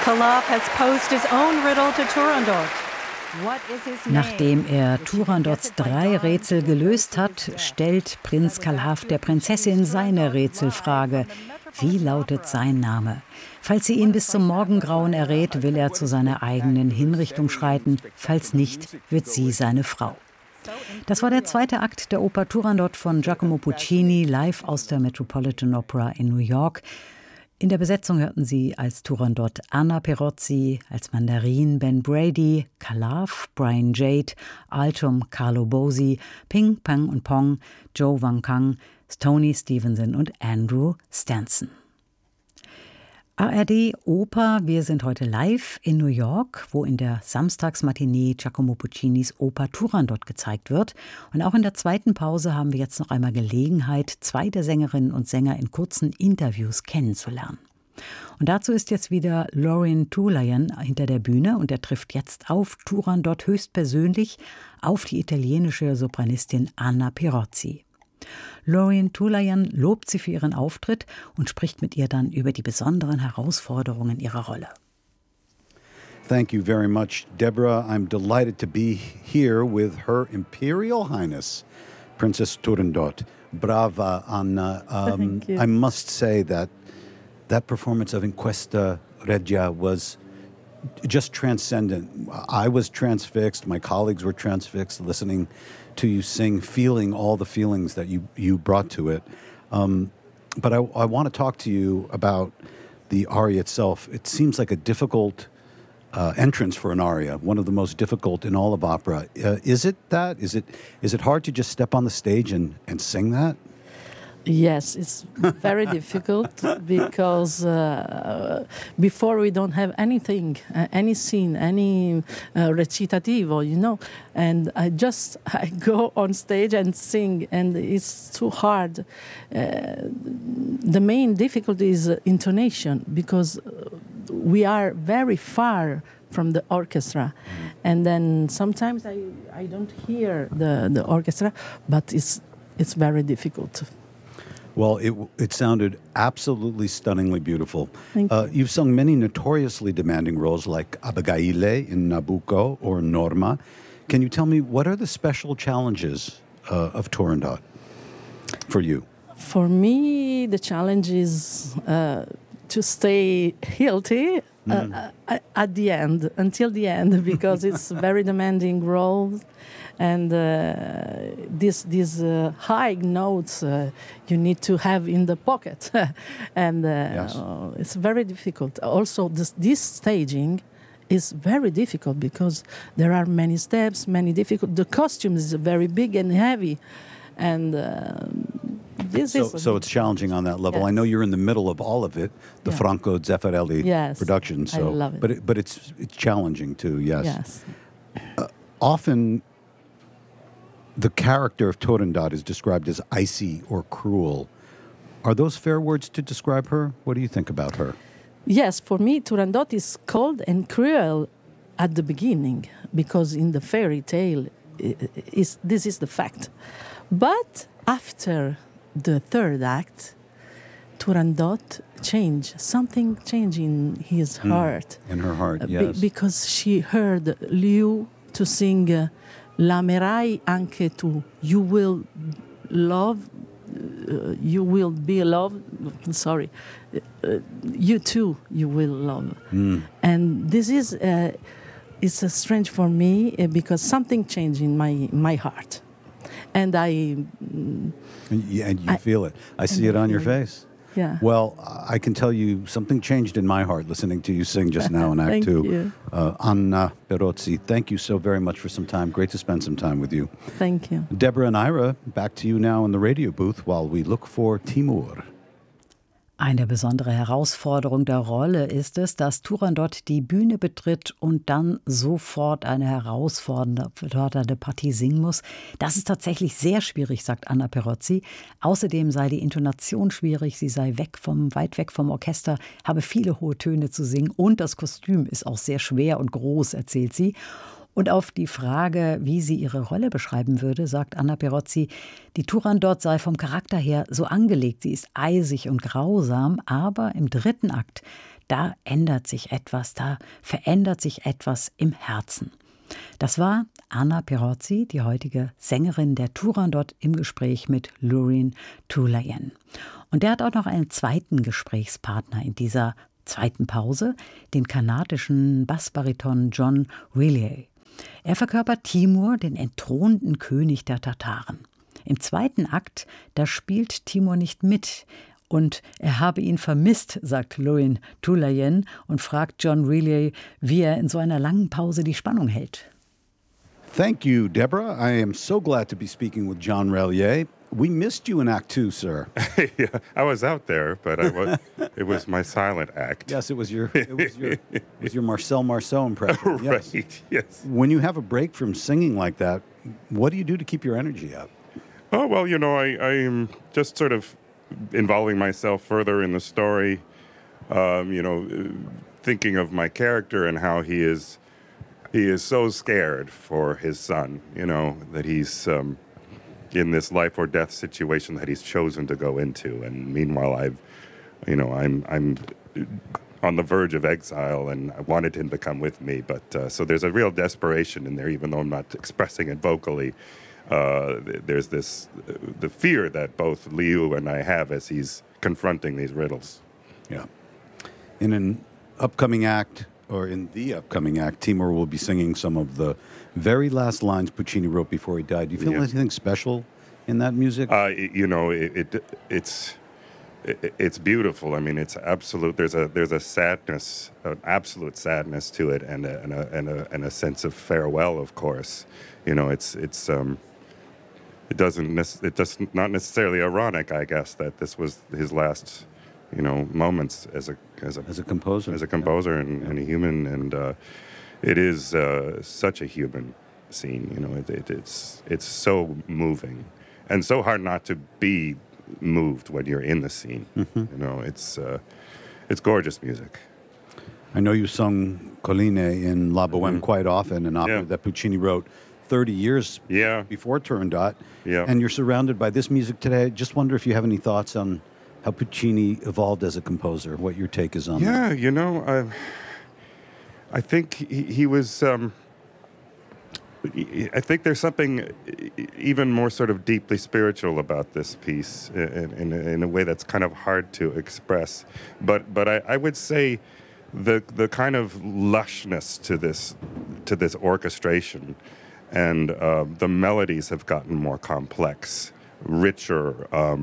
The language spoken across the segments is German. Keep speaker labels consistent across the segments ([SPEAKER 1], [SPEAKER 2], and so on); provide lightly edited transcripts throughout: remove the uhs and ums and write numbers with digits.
[SPEAKER 1] Khalaf has posed his own riddle to Turandot.
[SPEAKER 2] Nachdem er Turandots 3 Rätsel gelöst hat, stellt Prinz Khalaf der Prinzessin seine Rätselfrage. Wie lautet sein Name? Falls sie ihn bis zum Morgengrauen errät, will er zu seiner eigenen Hinrichtung schreiten. Falls nicht, wird sie seine Frau. Das war der zweite Akt der Oper Turandot von Giacomo Puccini, live aus der Metropolitan Opera in New York. In der Besetzung hörten Sie als Turandot Anna Perozzi, als Mandarin Ben Brady, Khalaf, Brian Jade, Altum Carlo Bosi, Ping, Pang und Pong, Joe Wang Kang, Tony Stevenson und Andrew Stanson. ARD Oper, wir sind heute live in New York, wo in der Samstagsmatinee Giacomo Puccinis Oper Turandot gezeigt wird. Und auch in der zweiten Pause haben wir jetzt noch einmal Gelegenheit, 2 der Sängerinnen und Sänger in kurzen Interviews kennenzulernen. Und dazu ist jetzt wieder Lorien Tulayan hinter der Bühne und er trifft jetzt auf Turandot höchstpersönlich auf die italienische Sopranistin Anna Perozzi. Lorien Tulayan lobt sie für ihren Auftritt und spricht mit ihr dann über die besonderen Herausforderungen ihrer Rolle.
[SPEAKER 3] Thank you very much, Deborah. I'm delighted to be here with Her Imperial Highness, Princess Turandot. Brava, Anna.
[SPEAKER 4] Thank you.
[SPEAKER 3] I must say that performance of Inquesta Regia was just transcendent. I was transfixed. My colleagues were transfixed listening to you sing, feeling all the feelings that you brought to it. But I want to talk to you about the aria itself. It seems like a difficult entrance for an aria, one of the most difficult in all of opera. Is it that? Is it hard to just step on the stage and sing that?
[SPEAKER 4] Yes, it's very difficult because before we don't have anything, any scene, any recitativo, and I go on stage and sing, and it's too hard. The main difficulty is intonation because we are very far from the orchestra, and then sometimes I don't hear the orchestra, but it's very difficult.
[SPEAKER 3] Well, it sounded absolutely stunningly beautiful.
[SPEAKER 4] Thank you.
[SPEAKER 3] You've sung many notoriously demanding roles like Abigail in Nabucco or Norma. Can you tell me what are the special challenges of Turandot for you?
[SPEAKER 4] For me, the challenge is to stay healthy at the end, until the end, because it's a very demanding role. And these high notes you need to have in the pocket. And
[SPEAKER 3] Yes.
[SPEAKER 4] It's very difficult. Also, this staging is very difficult because there are many steps, many difficult. The costume is very big and heavy. And
[SPEAKER 3] So it's challenging on that level.
[SPEAKER 4] Yes.
[SPEAKER 3] I know you're in the middle of all of it, the
[SPEAKER 4] Yeah.
[SPEAKER 3] Franco Zeffirelli
[SPEAKER 4] Yes,
[SPEAKER 3] production. So,
[SPEAKER 4] I love it.
[SPEAKER 3] But it's challenging too. Yes.
[SPEAKER 4] Yes.
[SPEAKER 3] Often, the character of Turandot is described as icy or cruel. Are those fair words to describe her? What do you think about her?
[SPEAKER 4] Yes, for me, Turandot is cold and cruel at the beginning because in the fairy tale, this is the fact. But after the third act, Turandot something changed in his heart.
[SPEAKER 3] In her heart, yes.
[SPEAKER 4] Because she heard Liu to sing L'amerai anche tu, you will be loved, sorry, you too, you will love. And this is, it's strange for me because something changed in my heart. And
[SPEAKER 3] And you feel it. I see it on your face.
[SPEAKER 4] Yeah.
[SPEAKER 3] Well, I can tell you something changed in my heart listening to you sing just now in Act
[SPEAKER 4] Thank
[SPEAKER 3] 2.
[SPEAKER 4] you.
[SPEAKER 3] Anna Perozzi, thank you so very much for some time. Great to spend some time with you.
[SPEAKER 4] Thank you.
[SPEAKER 3] Deborah and Ira, back to you now in the radio booth while we look for Timur.
[SPEAKER 2] Eine besondere Herausforderung der Rolle ist es, dass Turandot die Bühne betritt und dann sofort eine herausfordernde Partie singen muss. Das ist tatsächlich sehr schwierig, sagt Anna Perozzi. Außerdem sei die Intonation schwierig, sie sei weit weg vom Orchester, habe viele hohe Töne zu singen und das Kostüm ist auch sehr schwer und groß, erzählt sie. Und auf die Frage, wie sie ihre Rolle beschreiben würde, sagt Anna Perozzi, die Turandot sei vom Charakter her so angelegt. Sie ist eisig und grausam, aber im dritten Akt, da ändert sich etwas, da verändert sich etwas im Herzen. Das war Anna Perozzi, die heutige Sängerin der Turandot, im Gespräch mit Lorin Tulayen. Und der hat auch noch einen zweiten Gesprächspartner in dieser zweiten Pause, den kanadischen Bassbariton John Riley. Er verkörpert Timur, den entthronten König der Tataren. Im zweiten Akt, da spielt Timur nicht mit. Und er habe ihn vermisst, sagt Lorin Tulayen und fragt John Riley, wie er in so einer langen Pause die Spannung hält.
[SPEAKER 3] Thank you, Deborah. I am so glad to be speaking with John Relier. We missed you in Act 2, sir.
[SPEAKER 5] Yeah, I was out there, but it was my silent act.
[SPEAKER 3] Yes, it was your Marcel Marceau impression. Yes.
[SPEAKER 5] Right, yes.
[SPEAKER 3] When you have a break from singing like that, what do you do to keep your energy up?
[SPEAKER 5] Oh, well, I am just sort of involving myself further in the story, thinking of my character and how he is so scared for his son, that he's in this life or death situation that he's chosen to go into. And meanwhile, I'm on the verge of exile, and I wanted him to come with me. But so there's a real desperation in there, even though I'm not expressing it vocally. There's the fear that both Liu and I have as he's confronting these riddles.
[SPEAKER 3] Yeah. In the upcoming act, Timur will be singing some of the very last lines Puccini wrote before he died. Do you feel anything special in that music?
[SPEAKER 5] It's beautiful. I mean, it's absolute. There's a sadness, an absolute sadness to it, and a sense of farewell. Of course, it's not necessarily ironic, I guess, that this was his last moments as a composer, and a human, and it is such a human scene. It's so moving, and so hard not to be moved when you're in the scene. Mm-hmm. It's gorgeous music.
[SPEAKER 3] I know you sung Colline in La Bohème quite often, an opera that Puccini wrote 30 years before Turandot.
[SPEAKER 5] Yeah.
[SPEAKER 3] And you're surrounded by this music today. Just wonder if you have any thoughts on how Puccini evolved as a composer, what your take is on that.
[SPEAKER 5] Yeah, I think he was... I think there's something even more sort of deeply spiritual about this piece in a way that's kind of hard to express. But I would say the kind of lushness to this orchestration, and the melodies have gotten more complex, richer.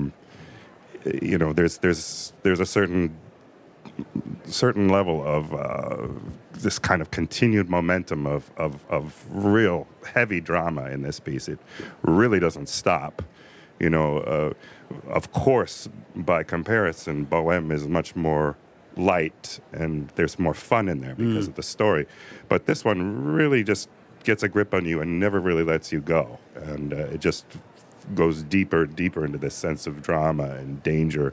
[SPEAKER 5] There's a certain level of this kind of continued momentum of real heavy drama in this piece. It really doesn't stop. Of course, by comparison, Bohème is much more light, and there's more fun in there because of the story. But this one really just gets a grip on you and never really lets you go. And it just goes deeper and deeper into this sense of drama and danger.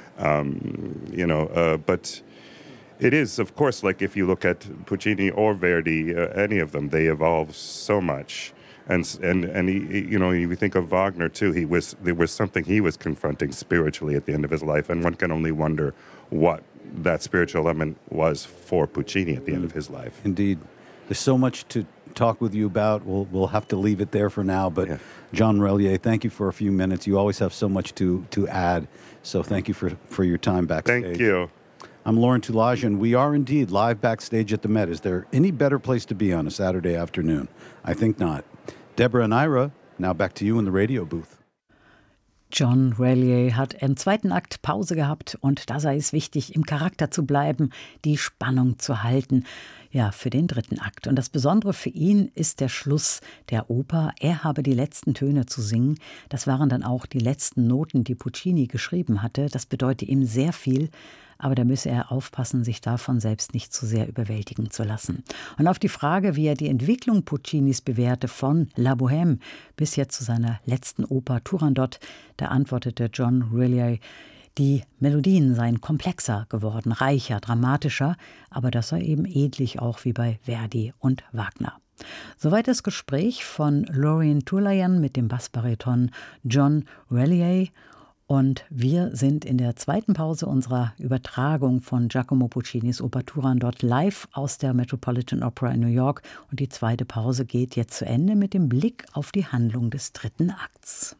[SPEAKER 5] But it is, of course, like if you look at Puccini or Verdi, any of them, they evolve so much. And you think of Wagner too. There was something he was confronting spiritually at the end of his life, and one can only wonder what that spiritual element was for Puccini at the end of his life.
[SPEAKER 3] Indeed, there's so much to talk with you about. We'll have to leave it there for now. But John Relier, thank you for a few minutes. You always have so much to add. So thank you for your time backstage.
[SPEAKER 5] Thank you.
[SPEAKER 3] I'm Lorin Tulayen, and we are indeed live backstage at the Met. Is there any better place to be on a Saturday afternoon? I think not. Deborah and Ira, now back to you in the radio booth.
[SPEAKER 2] John Relier hat im zweiten Akt Pause gehabt, und da sei es wichtig, im Charakter zu bleiben, die Spannung zu halten. Ja, für den dritten Akt. Und das Besondere für ihn ist der Schluss der Oper. Er habe die letzten Töne zu singen. Das waren dann auch die letzten Noten, die Puccini geschrieben hatte. Das bedeutet ihm sehr viel. Aber da müsse er aufpassen, sich davon selbst nicht zu sehr überwältigen zu lassen. Und auf die Frage, wie er die Entwicklung Puccinis bewährte von La Bohème bis jetzt zu seiner letzten Oper Turandot, da antwortete John Relier, die Melodien seien komplexer geworden, reicher, dramatischer, aber das sei eben ähnlich auch wie bei Verdi und Wagner. Soweit das Gespräch von Lorien Toulayan mit dem Bassbariton John Relier. Und wir sind in der zweiten Pause unserer Übertragung von Giacomo Puccinis Oper Turandot live aus der Metropolitan Opera in New York. Und die zweite Pause geht jetzt zu Ende mit dem Blick auf die Handlung des dritten Akts.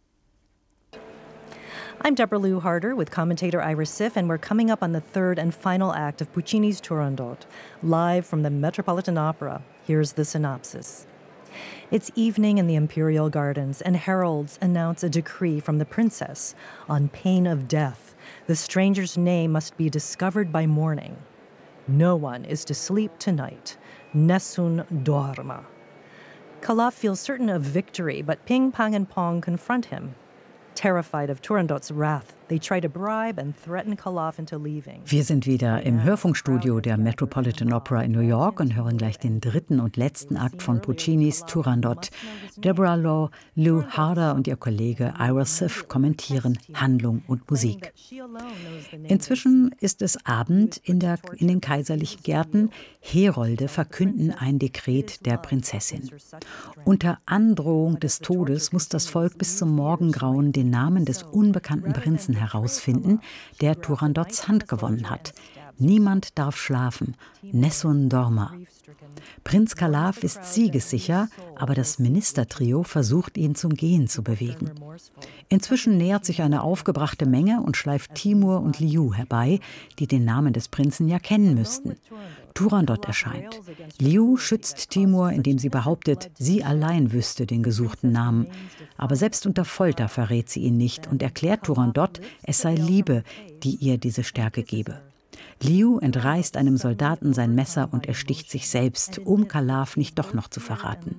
[SPEAKER 1] I'm Deborah Lou Harder with commentator Ira Siff, and we're coming up on the third and final act of Puccini's Turandot, live from the Metropolitan Opera. Here's the synopsis. It's evening in the Imperial Gardens, and heralds announce a decree from the princess. On pain of death, the stranger's name must be discovered by morning. No one is to sleep tonight. Nessun dorma. Calaf feels certain of victory, but Ping, Pang, and Pong confront him. Terrified of Turandot's wrath, they try to bribe and threaten Calaf into leaving.
[SPEAKER 2] Wir sind wieder im Hörfunkstudio der Metropolitan Opera in New York und hören gleich den dritten und letzten Akt von Puccinis Turandot. Deborah Lou Harder und ihr Kollege Ira Siff kommentieren Handlung und Musik. Inzwischen ist es Abend in den kaiserlichen Gärten. Herolde verkünden ein Dekret der Prinzessin. Unter Androhung des Todes muss das Volk bis zum Morgengrauen den Namen des unbekannten Prinzen herausfinden, der Turandots Hand gewonnen hat. Niemand darf schlafen. Nessun dorma. Prinz Calaf ist siegessicher, aber das Ministertrio versucht, ihn zum Gehen zu bewegen. Inzwischen nähert sich eine aufgebrachte Menge und schleift Timur und Liu herbei, die den Namen des Prinzen ja kennen müssten. Turandot erscheint. Liu schützt Timur, indem sie behauptet, sie allein wüsste den gesuchten Namen. Aber selbst unter Folter verrät sie ihn nicht und erklärt Turandot, es sei Liebe, die ihr diese Stärke gebe. Liu entreißt einem Soldaten sein Messer und ersticht sich selbst, um Calaf nicht doch noch zu verraten.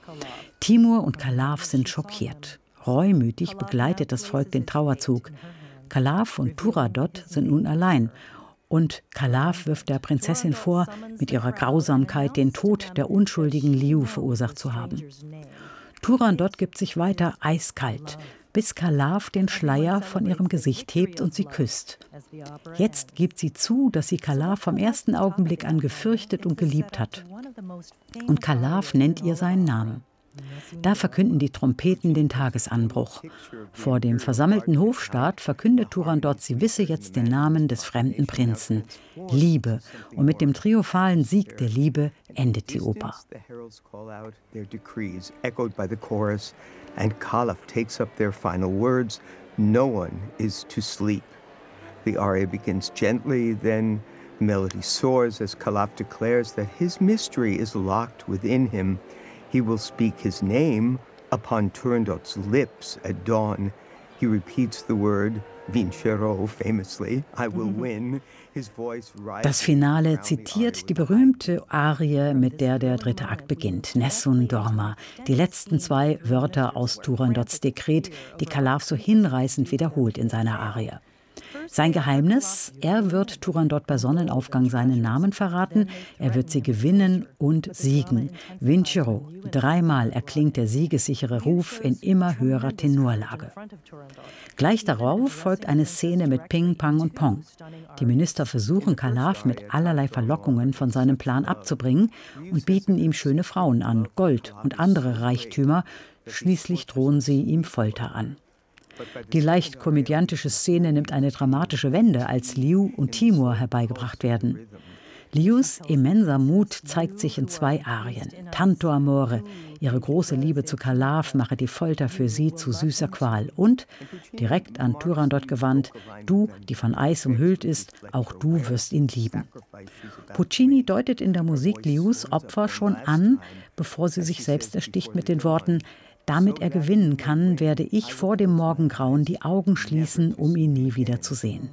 [SPEAKER 2] Timur und Calaf sind schockiert. Reumütig begleitet das Volk den Trauerzug. Calaf und Turandot sind nun allein. Und Calaf wirft der Prinzessin vor, mit ihrer Grausamkeit den Tod der unschuldigen Liu verursacht zu haben. Turandot gibt sich weiter eiskalt, bis Calaf den Schleier von ihrem Gesicht hebt und sie küsst. Jetzt gibt sie zu, dass sie Calaf vom ersten Augenblick an gefürchtet und geliebt hat. Und Calaf nennt ihr seinen Namen. Da verkünden die Trompeten den Tagesanbruch. Vor dem versammelten Hofstaat verkündet Turandot, sie wisse jetzt den Namen des fremden Prinzen. Liebe. Und mit dem triumphalen Sieg der Liebe endet die Oper.
[SPEAKER 6] And Calaf takes up their final words, no one is to sleep. The aria begins gently, then the melody soars as Calaf declares that his mystery is locked within him. He will speak his name upon Turandot's lips at dawn. He repeats the word Vincerò famously, I will win. His voice rises.
[SPEAKER 2] Das Finale zitiert die berühmte Arie, mit der der dritte Akt beginnt, Nessun dorma. Die letzten zwei Wörter aus Turandots Dekret, die Calaf so hinreißend wiederholt in seiner Arie. Sein Geheimnis: Er wird Turandot bei Sonnenaufgang seinen Namen verraten, er wird sie gewinnen und siegen. Vincerò. 3-mal erklingt der siegessichere Ruf in immer höherer Tenorlage. Gleich darauf folgt eine Szene mit Ping, Pang und Pong. Die Minister versuchen Calaf mit allerlei Verlockungen von seinem Plan abzubringen und bieten ihm schöne Frauen an, Gold und andere Reichtümer. Schließlich drohen sie ihm Folter an. Die leicht komödiantische Szene nimmt eine dramatische Wende, als Liu und Timur herbeigebracht werden. Lius immenser Mut zeigt sich in 2 Arien. Tanto amore, ihre große Liebe zu Calaf mache die Folter für sie zu süßer Qual. Und, direkt an Turandot gewandt, du, die von Eis umhüllt ist, auch du wirst ihn lieben. Puccini deutet in der Musik Lius Opfer schon an, bevor sie sich selbst ersticht mit den Worten: Damit er gewinnen kann, werde ich vor dem Morgengrauen die Augen schließen, um ihn nie wieder zu sehen.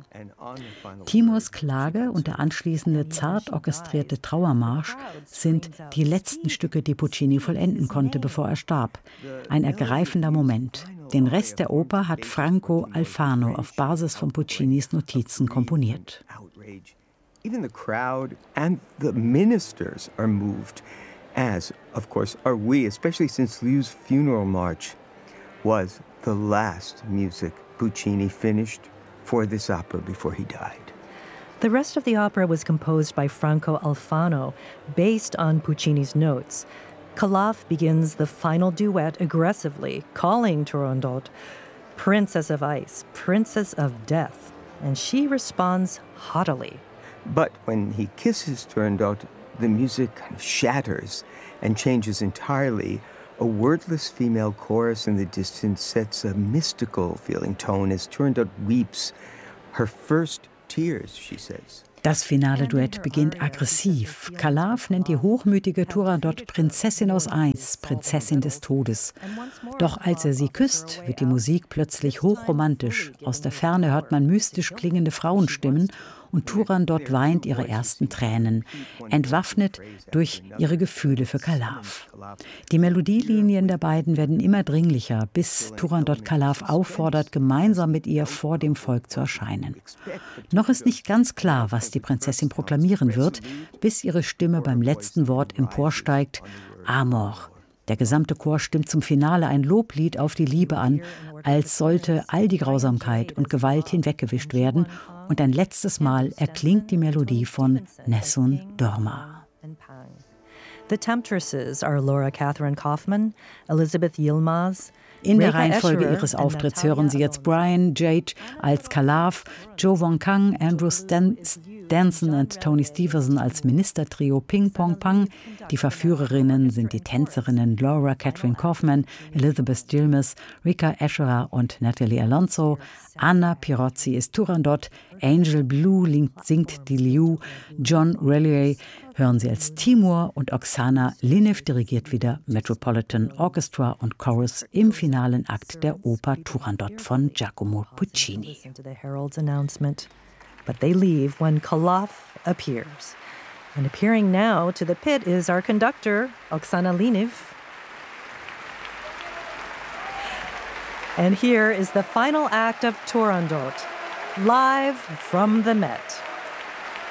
[SPEAKER 2] Timurs Klage und der anschließende zart orchestrierte Trauermarsch sind die letzten Stücke, die Puccini vollenden konnte, bevor er starb. Ein ergreifender Moment. Den Rest der Oper hat Franco Alfano auf Basis von Puccinis Notizen komponiert.
[SPEAKER 6] Even the crowd and the ministers are moved. As, of course, are we, especially since Liu's funeral march was the last music Puccini finished for this opera before he died.
[SPEAKER 1] The rest of the opera was composed by Franco Alfano, based on Puccini's notes. Calaf begins the final duet aggressively, calling Turandot Princess of Ice, Princess of Death, and she responds haughtily.
[SPEAKER 6] But when he kisses Turandot, the music kind of shatters and changes entirely. A wordless female chorus in the distance sets a mystical feeling tone as Turandot weeps her first tears, she says.
[SPEAKER 2] Das finale Duett beginnt aggressiv. Calaf nennt die hochmütige Turandot Prinzessin aus Eis, Prinzessin des Todes. Doch als er sie küsst, wird die Musik plötzlich hochromantisch. Aus der Ferne hört man mystisch klingende Frauenstimmen und Turandot weint ihre ersten Tränen, entwaffnet durch ihre Gefühle für Calaf. Die Melodielinien der beiden werden immer dringlicher, bis Turandot Calaf auffordert, gemeinsam mit ihr vor dem Volk zu erscheinen. Noch ist nicht ganz klar, was die Prinzessin proklamieren wird, bis ihre Stimme beim letzten Wort emporsteigt: Amor. Der gesamte Chor stimmt zum Finale ein Loblied auf die Liebe an, als sollte all die Grausamkeit und Gewalt hinweggewischt werden, und ein letztes Mal erklingt die Melodie von Nessun Dorma.
[SPEAKER 1] The Temptresses are Laura Catherine Kaufman, Elizabeth Yilmaz.
[SPEAKER 2] In der Reihenfolge ihres Auftritts hören Sie jetzt Brian Jage als Calaf, Jo Wong Kang, Andrew Stanson und Tony Stevenson als Ministertrio Ping Pong Pang. Die Verführerinnen sind die Tänzerinnen Laura Catherine Kaufman, Elizabeth Yilmaz, Rika Asherer und Natalie Alonso. Anna Pirozzi ist Turandot, Angel Blue singt die Liu, John Relier hören Sie als Timur und Oksana Linev dirigiert wieder Metropolitan Orchestra und Chorus im finalen Akt der Oper Turandot von Giacomo Puccini.
[SPEAKER 1] But they leave when Calaf appears. And appearing now to the pit is our conductor, Oksana Linev. And here is the final act of Turandot, live from the Met.